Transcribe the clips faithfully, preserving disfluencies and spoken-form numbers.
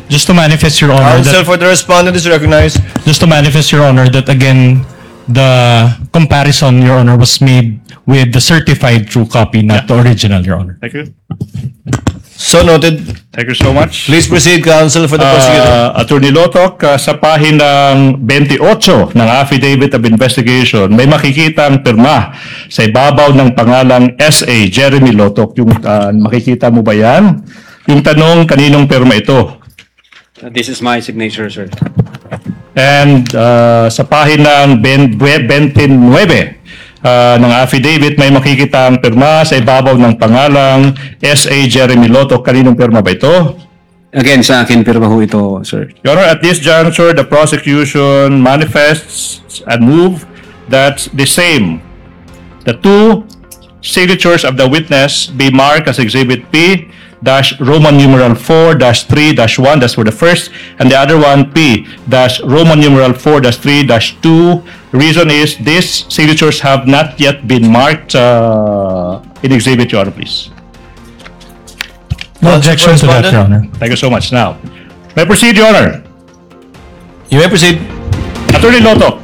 Just to manifest, Your Honor, Counsel that, for the respondent is recognized. just to manifest, Your Honor, that again, the comparison, Your Honor, was made with the certified true copy, not the original, Your Honor. Thank you. So noted. Thank you so much. Please proceed, counsel, for the prosecutor. Uh, Attorney Lotok, uh, sa pahinang twenty-eight ng Affidavit of Investigation, may makikita ang pirma sa ibabaw ng pangalang S A Jeremy Lotok. Yung, uh, makikita mo ba yan? Yung tanong, kaninong pirma ito? Uh, This is my signature, sir. And uh, sa pahinang twenty-nine uh, ng affidavit, may makikita ang pirma sa ibabaw ng pangalang S A Jeremy Lotok. Kaninong pirma ba ito? Again, sa akin, pirma ho ito, sir. Your Honor, at this juncture, the prosecution manifests and move that the same, the two signatures of the witness be marked as Exhibit P dash Roman numeral four dash three dash one, that's for the first, and the other one P dash Roman numeral four dash three dash two. Reason is these signatures have not yet been marked uh, in Exhibit, Your Honor, please. No objection to that, Your Honor. Thank you so much. Now, may proceed, Your Honor. You may proceed. Attorney Lotok,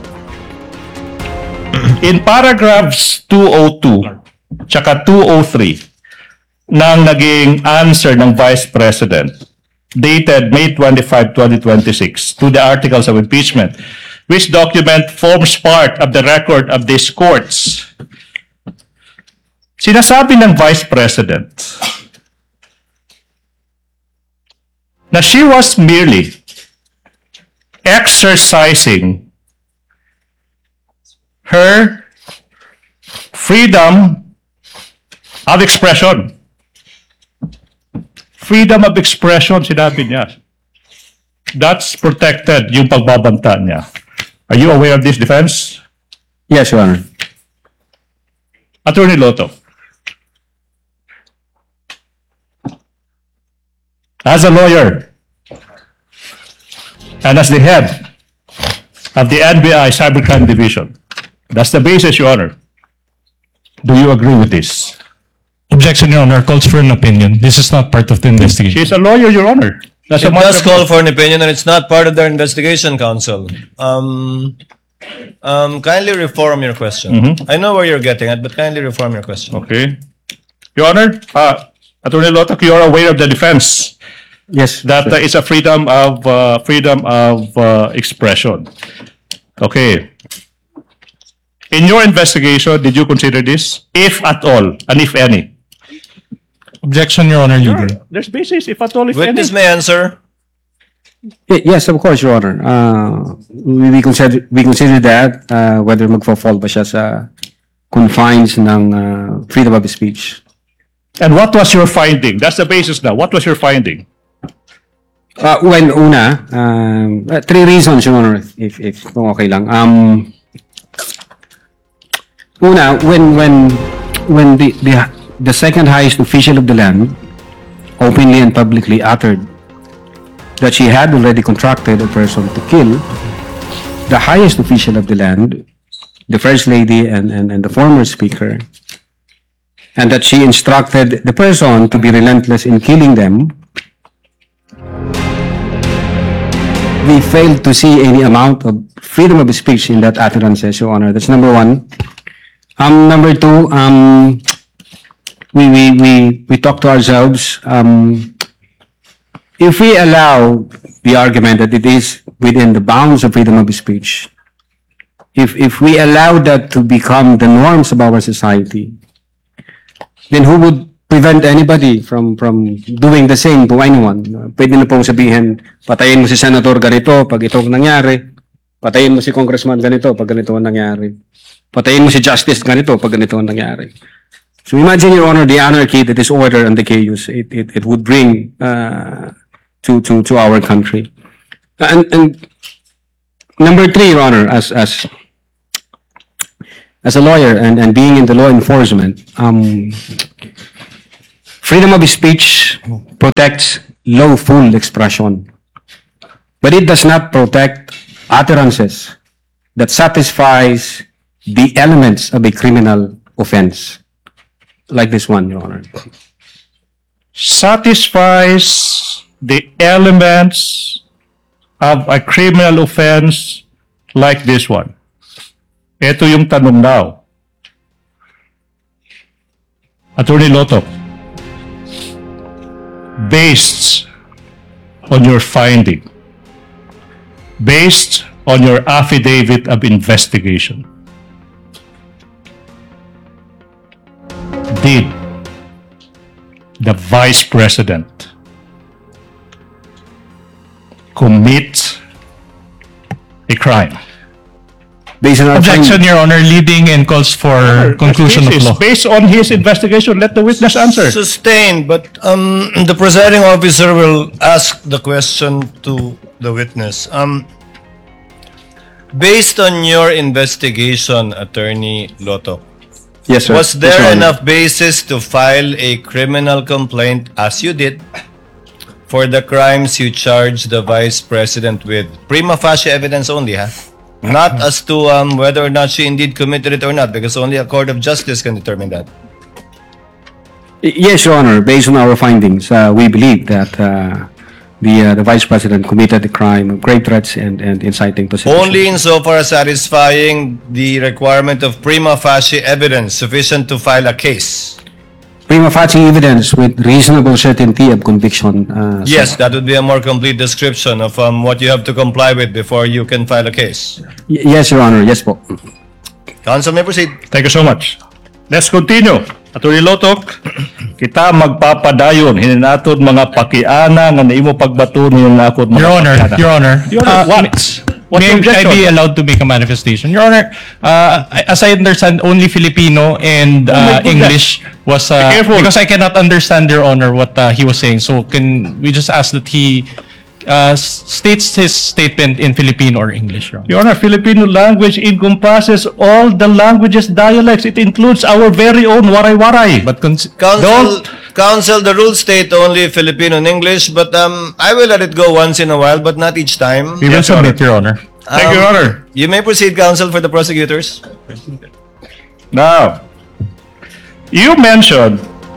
in paragraphs two oh two tsaka two oh three ng naging answer ng Vice President dated May twenty-fifth, twenty twenty-six to the articles of impeachment, which document forms part of the record of these courts. Sinasabi ng Vice President na she was merely exercising her freedom of expression. Freedom of expression, sinabi niya. That's protected, yung pagbabanta niya. Are you aware of this defense? Yes, Your Honor. Attorney Loto, as a lawyer and as the head of the N B I Cybercrime Division, that's the basis, Your Honor. Do you agree with this? Objection, Your Honor, calls for an opinion. This is not part of the investigation. She's a lawyer, Your Honor. That's a It matter does of- call for an opinion and it's not part of their investigation, counsel. Um, um, kindly reform your question. I know where you're getting at, but kindly reform your question. Okay. Your Honor, uh, Attorney Lotok, you are aware of the defense Yes, that uh, it's a freedom of uh, freedom of uh, expression. Okay. In your investigation, did you consider this, if at all, and if any? Objection, Your Honor, leader. There's basis, if at all, if Witness any. may answer. Y- yes, of course, Your Honor. Uh, we, we consider we consider that uh, whether magfo-fall ba siya sa confines ng uh, freedom of speech. And what was your finding? That's the basis now. What was your finding? Uh, when una, um, uh, three reasons, Your Honor, if if kung okay lang. Um, una, when when when the the the second highest official of the land openly and publicly uttered that she had already contracted a person to kill the highest official of the land, the First Lady and, and, and the former Speaker, and that she instructed the person to be relentless in killing them, we failed to see any amount of freedom of speech in that utterances, Your Honor. That's number one. Um, number two, um, we, we, we, we talk to ourselves, um, if we allow the argument that it is within the bounds of freedom of speech, if, if we allow that to become the norms of our society, then who would prevent anybody from from doing the same to anyone? Pwede na pong sabihin, patayin mo si Senator ganito pag ito ang nangyari, patayin mo si Congressman ganito pag ganito ang nangyari, patayin mo si Justice ganito pag ganito ang nangyari. So imagine, Your Honor, the anarchy, the disorder, and the chaos it, it, it would bring uh, to, to, to our country. And, and number three, Your Honor, as, as, as a lawyer and, and being in the law enforcement, um, freedom of speech protects lawful expression, but it does not protect utterances that satisfies the elements of a criminal offense, like this one, Your Honor. Satisfies the elements of a criminal offense like this one? Ito yung tanong daw. Attorney Loto, based on your finding, based on your affidavit of investigation, did the Vice President commit a crime? Based on our Objection, finding- Your Honor. Leading and calls for conclusion of This is law. based on his investigation. Let the witness answer. Sustained, but um, the presiding officer will ask the question to the witness. Um, based on your investigation, Attorney Loto, Yes, sir. was Yes, there Your Honor. enough basis to file a criminal complaint, as you did, for the crimes you charged the Vice President with? Prima facie evidence only, ha? Not as to um, whether or not she indeed committed it or not, because only a court of justice can determine that. Y- Yes, Your Honor. Based on our findings, uh, we believe that uh, the uh, the Vice President committed the crime of grave threats and, and inciting to sedition. Only insofar as satisfying the requirement of prima facie evidence sufficient to file a case. Prima facie evidence with reasonable certainty of conviction. Uh, sir. Yes, that would be a more complete description of um, what you have to comply with before you can file a case. Y- Yes, Your Honor. Yes po. Counsel may proceed. Thank you so much. Let's continue. Attorney Lotok, kita magpapadayon hininatud mga pakiana nga naimo pagbato niyo na akod mga Your Honor, pakiana. Your Honor. Your Honor, uh, what? What's May your I objection? be allowed to make a manifestation? Your Honor, uh, as I understand, only Filipino and Oh my uh, goodness. English was uh, Be careful. because I cannot understand, Your Honor, what uh, he was saying. So can we just ask that he uh, s- states his statement in Filipino or English, Your Honor? Your Honor, Filipino language encompasses all the languages, dialects. It includes our very own waray-waray. But cons- Counsel, counsel, the rules state only Filipino and English, but um, I will let it go once in a while, but not each time. we will Yes, Your submit, Your Honor. Thank you, Your Um, Honor. You may proceed, counsel, for the prosecutors. Now, you mentioned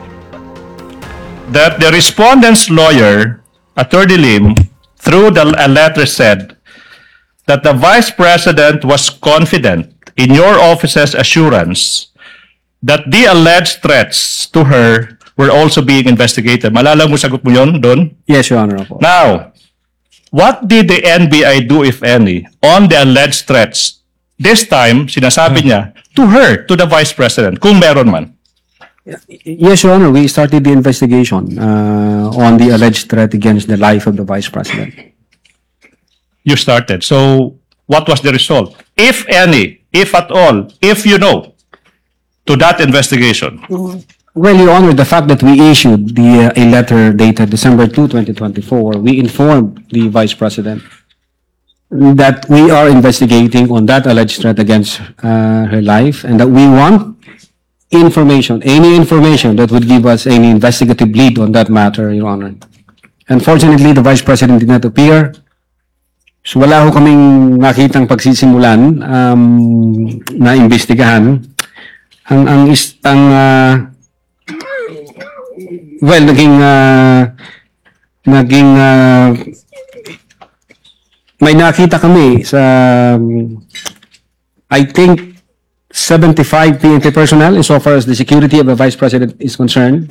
that the respondent's lawyer, Attorney Lim, through the a letter said that the Vice President was confident in your office's assurance that the alleged threats to her were also being investigated. Malala mo sagot mo yun doon? Yes, Your Honor. Opo. Now, what did the N B I do, if any, on the alleged threats? This time, sinasabi niya, to her, to the Vice President, kung meron man. Yes, Your Honor. We started the investigation uh, on the alleged threat against the life of the Vice President. You started. So, what was the result? If any, if at all, if you know, to that investigation. Well, Your Honor, the fact that we issued the uh, a letter dated December second, twenty twenty-four, we informed the Vice President that we are investigating on that alleged threat against uh, her life and that we want information, any information that would give us any investigative lead on that matter, Your Honor. Unfortunately, the Vice President did not appear. So wala ho kaming nakitang pagsisimulan um, na imbestigahan. Ang ang is ang uh, well naging uh, naging uh, may nakita kami sa um, I think seventy-five P N P personnel insofar as the security of the Vice President is concerned.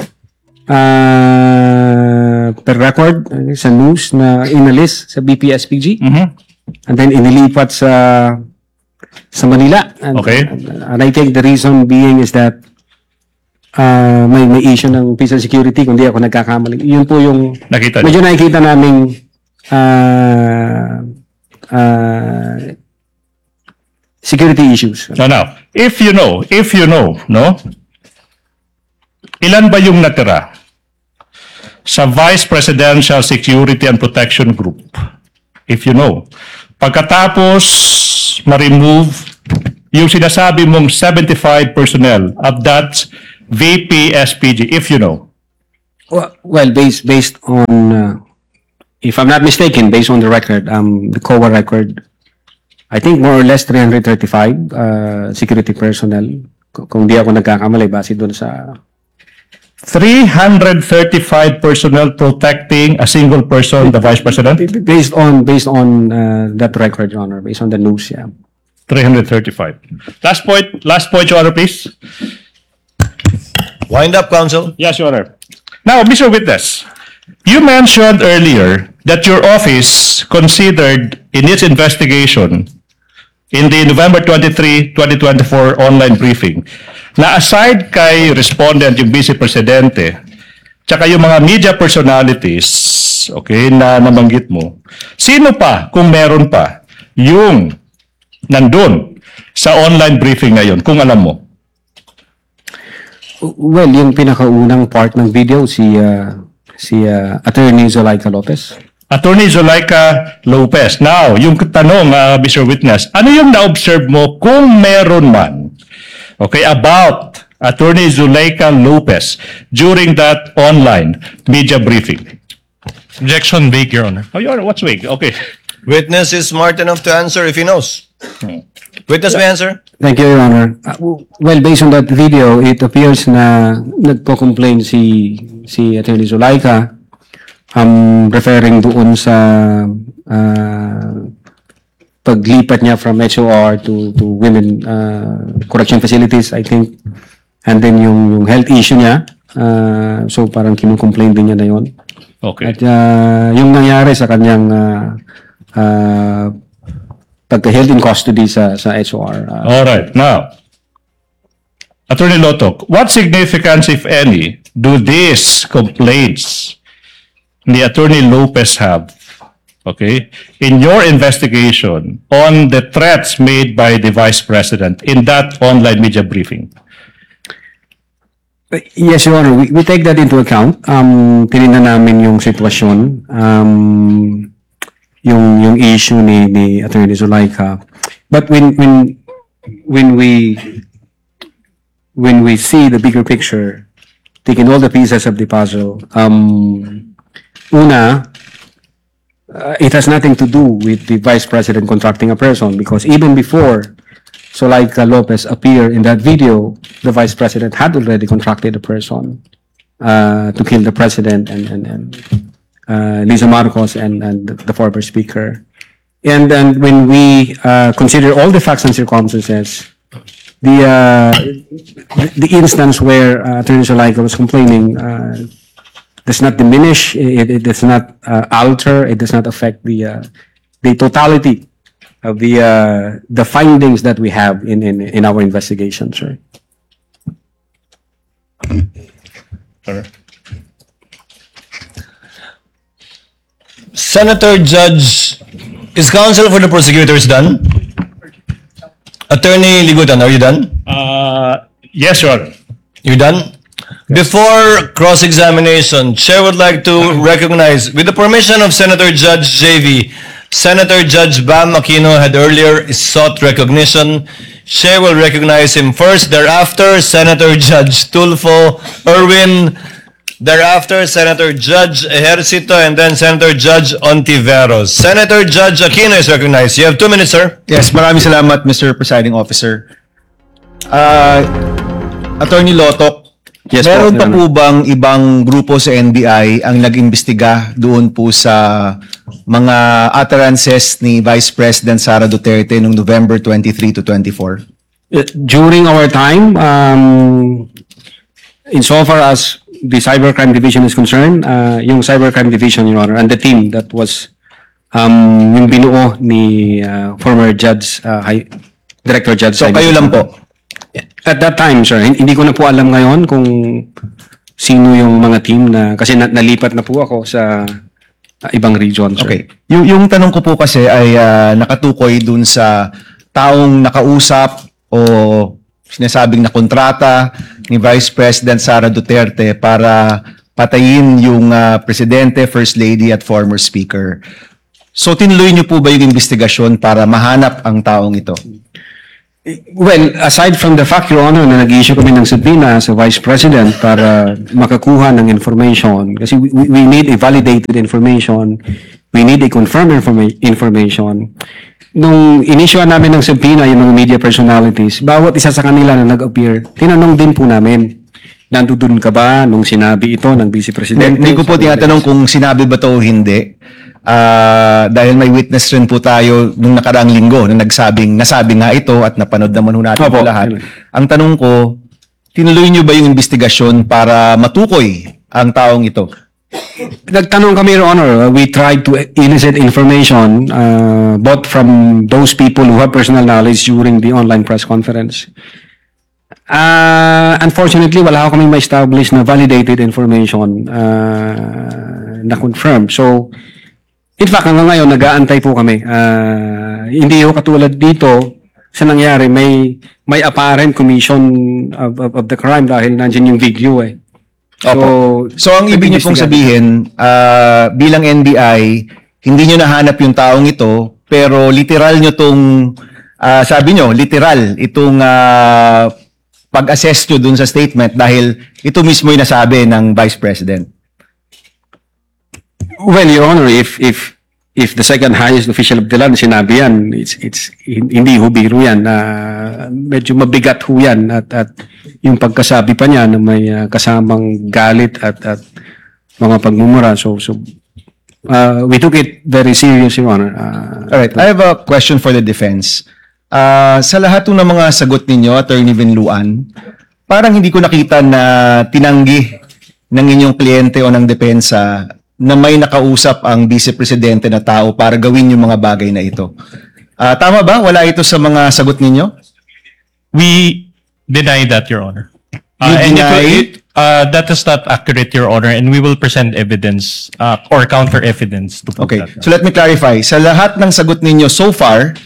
Uh, per record uh, sa news na inalis sa B P S P G and then inilipat sa sa Manila. And, Okay. And, and I think the reason being is that uh, may may issue ng peace and security kung di ako nagkakamali. Yun po yung Nakita medyo nakikita naming uh, uh, security issues. Now, now, if you know, if you know, no? Ilan ba yung natira sa Vice Presidential Security and Protection Group? If you know. Pagkatapos ma-remove yung sinasabi mong seventy-five personnel of that V P S P G, if you know. Well, well, based based on, uh, if I'm not mistaken, based on the record, um, the C O A record, I think more or less three hundred thirty-five uh, security personnel. K- Kung di ako nagkakamali, base doon sa three hundred thirty-five personnel protecting a single person, the Vice President? Based on, based on uh, that record, Your Honor, based on the news, yeah. three hundred thirty-five. Last point, last point, Your Honor, please. Wind up, counsel. Yes, Your Honor. Now, Mister Witness, you mentioned earlier that your office considered in its investigation in the November twenty-third, twenty twenty-four online briefing na aside kay respondent yung Vice Presidente tsaka yung mga media personalities, okay, na nabanggit mo, sino pa, kung meron pa, yung nandun sa online briefing ngayon, kung alam mo? Well, yung pinakaunang part ng video, si uh, si uh, Attorney Zulaika Lopez. Attorney Zulaika Lopez. Now, yung tanong, uh, Mister Witness, ano yung na-observe mo kung meron man, okay, about Attorney Zulaika Lopez during that online media briefing? Objection vague, Your Honor. Oh, Your Honor, what's vague? Okay. Witness is smart enough to answer if he knows. Witness may answer. Thank you, Your Honor. Uh, w- well, based on that video, it appears na nagpo-complain si si Attorney Zulaika, um, referring doon sa uh, paglipat niya from H O R to to women uh, correction facilities, I think. And then yung, yung health issue niya, uh, so parang kinukomplain din niya na yun. Okay. At uh, yung nangyari sa kanyang uh, uh, pagka-held in custody sa sa H O R. Uh, All right. Now, Attorney Lotok, what significance, if any, do these complaints the Attorney Lopez have, okay, in your investigation on the threats made by the Vice President in that online media briefing? Yes, Your Honor. We, we take that into account. Um, tinignan namin yung sitwasyon, um, yung yung issue ni ni Attorney Zulaika. But when when when we when we see the bigger picture, taking all the pieces of the puzzle, um, una, uh, it has nothing to do with the Vice President contracting a person, because even before Zulaika Lopez appeared in that video, the Vice President had already contracted a person uh, to kill the President and, and, and uh, Lisa Marcos and, and the former Speaker. And then when we uh, consider all the facts and circumstances, the uh, the, the instance where uh, Attorney Zulaika was complaining uh, does not diminish, it, it does not uh, alter, it does not affect the uh, the totality of the uh, the findings that we have in in, in our investigation, sir. Sir. Senator Judge, is counsel for the prosecutors done? Attorney Ligutan, are you done? Uh, yes, Your Honor. You done? Before cross-examination, Chair would like to recognize, with the permission of Senator Judge J V, Senator Judge Bam Aquino had earlier sought recognition. Chair will recognize him first. Thereafter, Senator Judge Tulfo Erwin. Thereafter, Senator Judge Ejercito, and then Senator Judge Ontiveros. Senator Judge Aquino is recognized. You have two minutes, sir. Yes, maraming salamat, Mister Presiding Officer. Uh, Attorney Lotok, Yes, meron po, pa Your po bang ibang grupo sa N B I ang nag-imbestiga doon po sa mga utterances ni Vice President Sara Duterte noong November twenty-third to twenty-fourth? Uh, During our time, um, insofar as the Cybercrime Division is concerned, uh, yung Cybercrime Division, Your Honor, and the team that was um, yung binuo ni uh, former Judge, uh, Hi- Director Judge. So kayo lang po? At that time, sir, hindi ko na po alam ngayon kung sino yung mga team na, kasi na, nalipat na po ako sa uh, ibang region, sir. Okay. Yung, yung tanong ko po kasi ay ah, nakatukoy dun sa taong nakausap o sinasabing na kontrata ni Vice President Sara Duterte para patayin yung ah, Presidente, First Lady at former Speaker. So tinuloy niyo po ba yung investigasyon para mahanap ang taong ito? Well, aside from the fact, Your Honor, na nag-issue kami ng subpoena sa Vice President para makakuha ng information, kasi we, we need a validated information, we need a confirmed informa- information. Nung inisyu namin ng subpoena yung mga media personalities, bawat isa sa kanila na nag-appear, tinanong din po namin nandudun ka ba nung sinabi ito ng Vice Presidente? Hindi ko po tinatanong kung sinabi ba to o hindi. Ah, dahil may witness rin po tayo nung nakaraang linggo na nagsabing, nasabi nga ito at napanood naman ho natin Opo. po lahat. Ang tanong ko, tinuloy niyo ba yung investigasyon para matukoy ang taong ito? Nagtanong kami, Your Honor. We tried to elicit information uh, both from those people who have personal knowledge during the online press conference. Uh, unfortunately, wala ako kaming ma-establish na validated information uh, na confirmed. So, in fact, hanggang ngayon, nag-aantay po kami. Uh, hindi ho katulad dito sa nangyari, may may apparent commission of, of, of the crime dahil nandiyan yung video eh. Opo. So, ang ibig niyo pong sabihin, ah, bilang N B I, hindi niyo nahanap yung taong ito, pero literal niyo tong, ah, sabi niyo, literal, itong ah, pag-assess niyo dun sa statement dahil ito mismo yung nasabi ng Vice President. Well, Your Honor, if if if the second highest official of the land sinabi yan, it's it's hindi ho biro yan. Uh, medyo mabigat ho yan at at yung pagkasabi pa niya na may uh, kasamang galit at at mga pagmumura. So so uh, we took it very serious, Your Honor. Uh, Alright, I have a question for the defense. Ah, sa lahat ng mga sagot ninyo, Attorney Vinluan, parang hindi ko nakita na tinanggi ng inyong kliyente o ng depensa na may nakausap ang Vice Presidente na tao para gawin yung mga bagay na ito. Ah, tama ba? Wala ito sa mga sagot ninyo? We deny that, Your Honor. Uh, You and it will- deny? it, uh, that is not accurate, Your Honor, and we will present evidence uh, or counter evidence to prove Okay, that. so let me clarify. Sa lahat ng sagot ninyo so far,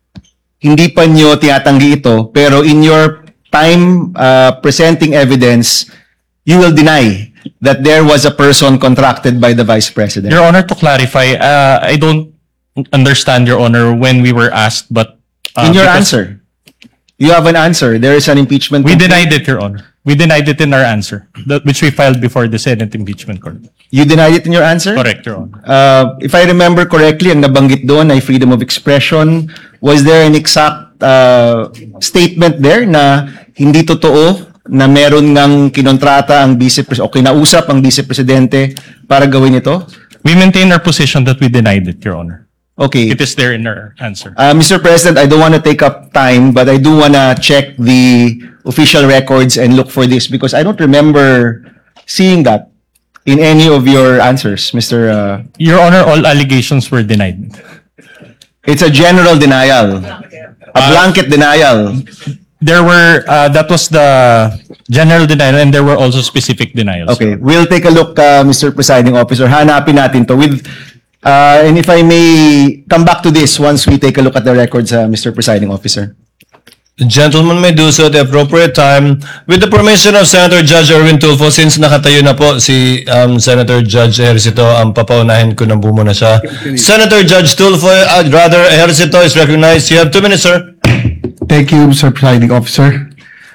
hindi pa nyo tinatanggi ito, pero in your time uh, presenting evidence, you will deny that there was a person contracted by the Vice President. Your Honor, to clarify, uh, I don't understand, Your Honor, when we were asked, but uh, in your because answer, you have an answer. There is an impeachment. we complaint. denied it, Your Honor. We denied it in our answer, that, which we filed before the Senate impeachment court. You denied it in your answer? Correct, Your Honor. Uh, if I remember correctly, ang nabanggit doon ay freedom of expression. Was there an exact uh, statement there na hindi totoo na meron ngang kinontrata ang vice pres o kinausap ang vice presidente para gawin ito? We maintain our position that we denied it, Your Honor. Okay. It is there in our answer. Uh, Mister President, I don't want to take up time, but I do want to check the official records and look for this because I don't remember seeing that in any of your answers, Mister Uh, Your Honor, all allegations were denied. it's a general denial, a blanket denial. There were, uh, that was the general denial, and there were also specific denials. Okay, we'll take a look, uh, Mister Presiding Officer. Hanapin natin to with, uh, and if I may come back to this once we take a look at the records, uh, Mister Presiding Officer. The gentleman may do so at the appropriate time. With the permission of Senator Judge Erwin Tulfo, since nakatayo na po si um, Senator Judge Ejercito, ang papaunahin ko na bumuna siya. Senator Judge Tulfo, uh, rather, Ejercito is recognized. You have two minutes, sir. Thank you, Mister Presiding Officer.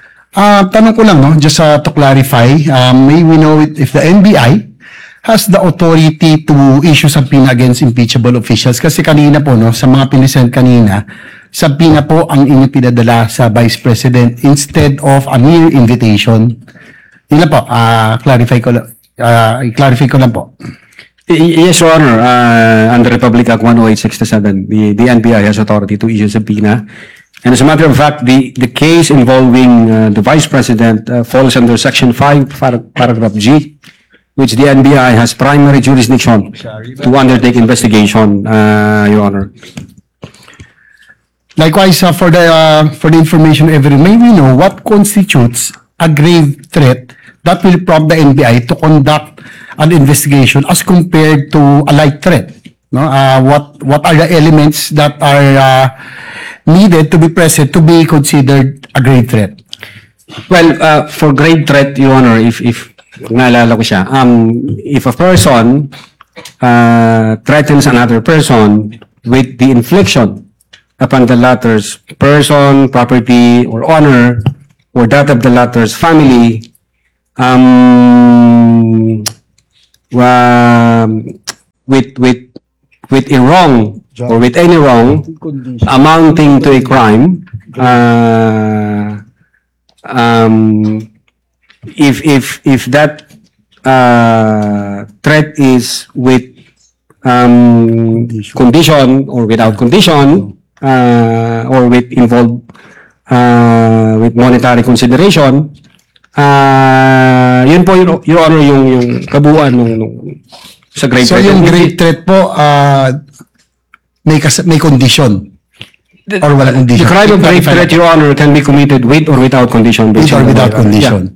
Ah, tanong ko lang, no, just uh, to clarify, um, may we know it, if the N B I has the authority to issue subpoena against impeachable officials? Kasi kanina po, no, sa mga pinisend kanina, subpoena po ang inyong pinadala sa Vice President instead of a mere invitation. Yun lang po, ah, clarify ko lang, ah, i-clarify ko lang po. Y- Yes, Your Honor. Uh, under Republic Act one oh eight sixty-seven, the, the N B I has authority to issue subpoena. And as a matter of fact, the, the case involving uh, the Vice President uh, falls under Section five, par- paragraph G, which the N B I has primary jurisdiction to undertake investigation, uh, Your Honor. Likewise, uh, for the uh, for the information of everyone, may we know what constitutes a grave threat that will prompt the N B I to conduct an investigation as compared to a light threat? No, uh, what what are the elements that are uh, needed to be present to be considered a grave threat? Well, uh, for grave threat, Your Honor, if, if, naalala ko siya, um, if a person, uh, threatens another person with the infliction upon the latter's person, property, or honor, or that of the latter's family, um, um, with, with, with a wrong, or with any wrong, amounting to a crime, uh, um, if if if that uh, threat is with um, condition or without condition, uh, or with involved uh, with monetary consideration, uh, yun po, Your, Your Honor, yung, yung kabuuan nung, nung sa grade So threat. yung great threat po, uh, may, kas- may condition. Or wala The condition. crime of grave Clarify threat, natin. Your Honor, can be committed with or without condition. With based or on the without law. condition.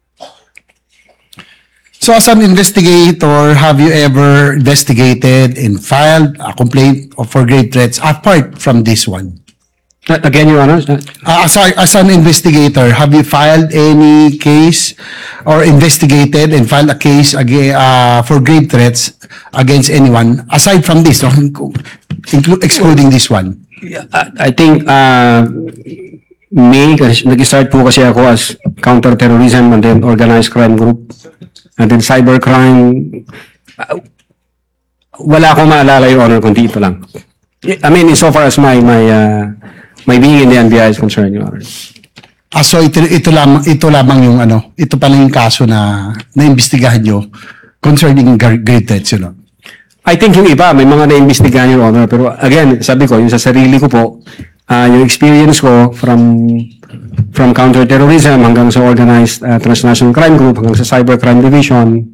So as an investigator, have you ever investigated and filed a complaint of- for grave threats apart from this one? Yeah. Again, Your Honor, uh, Uh, as, a- as an investigator, have you filed any case or investigated and filed a case aga- uh, for grave threats against anyone aside from this, no? Inclu- excluding this one? I I think uh, May, kasi nag-start po kasi ako as counter-terrorism and then organized crime group and then cybercrime. Uh, wala akong maalala, Your Honor, kundi ito lang. I mean, insofar as my my uh, my being in the N B I is concerned, Your Honor. Ah, so ito, ito lamang ito lamang yung ano, ito pa lang yung kaso na naimbestigahan nyo concerning gar- grave threats, you know. I think yung iba, may mga na-imbestigahan, Your Honor. Pero again, sabi ko, yung sa sarili ko po, uh, yung experience ko from from counter-terrorism hanggang sa organized uh, transnational crime group, hanggang sa cybercrime division,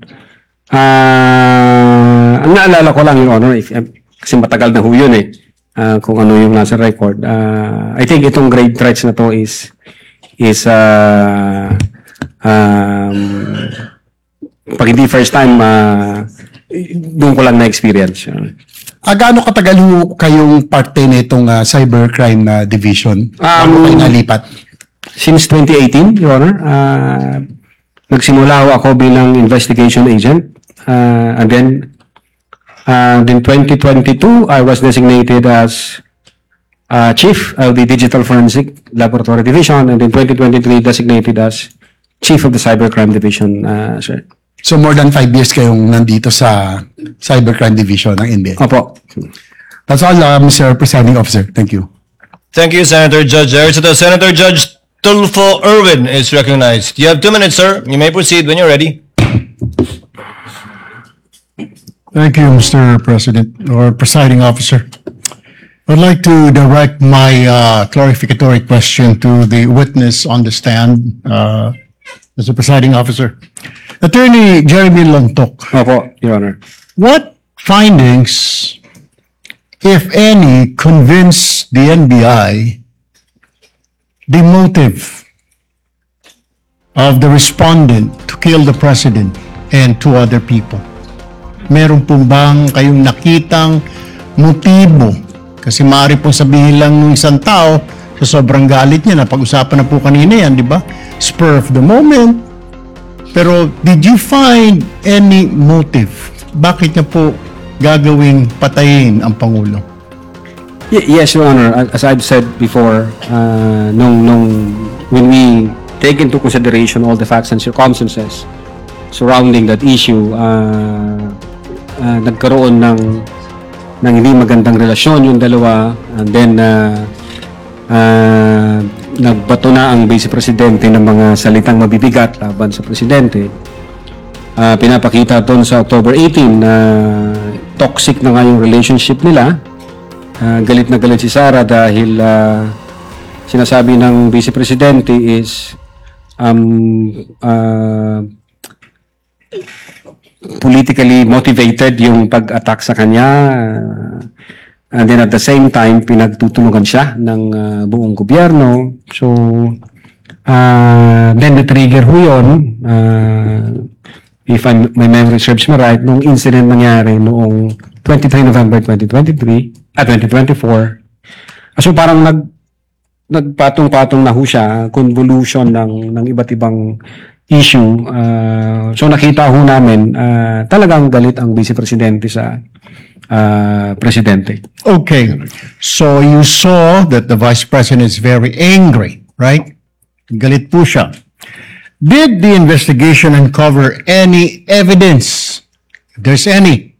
uh, ang naalala ko lang, Your Honor, if, kasi matagal na ho yun eh, uh, kung ano yung nasa record. Uh, I think itong grave threats na to is is uh, um, pag hindi first time, uh, doon ko lang na-experience. Ah, gaano katagal ho kayong parte nitong uh, cybercrime uh, division? Bago Um, kayo nalipat? Since twenty eighteen, Your Honor, uh, nagsimula ho ako bilang investigation agent. Uh, and then, uh, in twenty twenty-two, I was designated as uh, chief of the Digital Forensic Laboratory Division. And in twenty twenty-three, designated as chief of the Cybercrime Division, uh, sir. So more than five years kayong nandito sa cybercrime division ng N B I. Opo. That's all, uh, Mister Presiding Officer. Thank you. Thank you, Senator Judge Ejercito. Senator Judge Tulfo Irwin is recognized. You have two minutes, sir. You may proceed when you're ready. Thank you, Mister President or Presiding Officer. I'd like to direct my uh, clarificatory question to the witness on the stand, uh, Mister Presiding Officer. Attorney Jeremy Lontok, Opo, Your Honor. what findings, if any, convince the N B I the motive of the respondent to kill the President and two other people? Meron po bang kayong nakitang motibo? Kasi maaari pong sabihin lang ng isang tao sa sobrang galit niya, na pag-usapan na po kanina yan, di ba? Spur of the moment. Pero did you find any motive? Bakit niya po gagawing patayin ang Pangulo? Y- yes, Your Honor. As I've said before, uh, nung, nung, when we take into consideration all the facts and circumstances surrounding that issue, uh, uh, nagkaroon ng, ng hindi magandang relasyon yung dalawa, and then uh, uh, nagbato na ang Vice Presidente ng mga salitang mabibigat laban sa Presidente. Uh, pinapakita doon sa October eighteenth na toxic na nga yung relationship nila. Uh, galit na galit si Sara dahil uh, sinasabi ng Vice Presidente is um, uh, politically motivated yung pag-attack sa kanya. Uh, and then at the same time, pinagtutulungan siya ng uh, buong gobyerno. So, uh, then the trigger ho yun, uh, if I'm, my memory serves me right, nung incident nangyari noong twenty-three November twenty twenty-three, at twenty twenty-four. So parang nag nagpatong-patong na ho siya, convolution ng ng iba't ibang issue. Uh, so nakita ho namin uh, talagang galit ang Vice Presidente sa uh, Presidente. Okay, so you saw that the Vice President is very angry, right? Galit po siya. Did the investigation uncover any evidence, if there's any,